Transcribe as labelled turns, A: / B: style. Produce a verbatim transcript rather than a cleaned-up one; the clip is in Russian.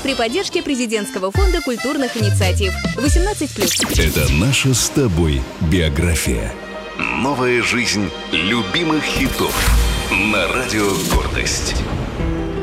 A: при поддержке Президентского фонда культурных инициатив. восемнадцать плюс.
B: Это наша с тобой биография. Новая жизнь любимых хитов на радио «Гордость».